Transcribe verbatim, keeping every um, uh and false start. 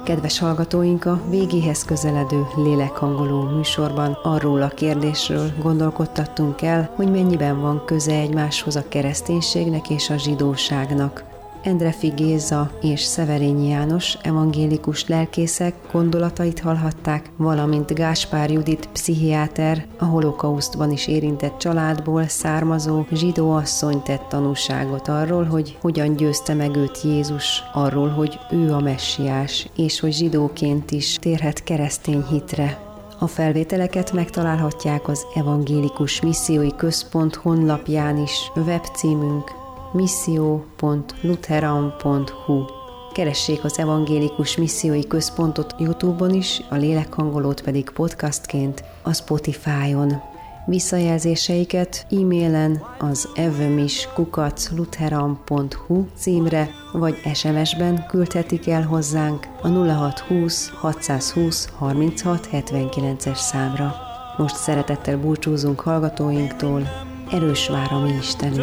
Kedves hallgatóink, a végéhez közeledő lélekhangoló műsorban arról a kérdésről gondolkodtattunk el, hogy mennyiben van köze egymáshoz a kereszténységnek és a zsidóságnak. Endreffy Géza és Szeverényi János evangélikus lelkészek gondolatait hallhatták, valamint Gáspár Judit pszichiáter, a holokausztban is érintett családból származó zsidó asszony tett tanúságot arról, hogy hogyan győzte meg őt Jézus, arról, hogy ő a messiás, és hogy zsidóként is térhet keresztény hitre. A felvételeket megtalálhatják az Evangélikus Missziói Központ honlapján is, webcímünk misszió pont lutheran pont hu. Keressék az Evangélikus Missziói Központot YouTube-on is, a lélekhangolót pedig podcastként a Spotify-on. Visszajelzéseiket e-mailen az evömis kukac lutheran pont hu címre, vagy es em es-ben küldhetik el hozzánk a nulla hat húsz hatszázhúsz harminchat hetvenkilences számra. Most szeretettel búcsúzunk hallgatóinktól, erős vár a mi Istenünk!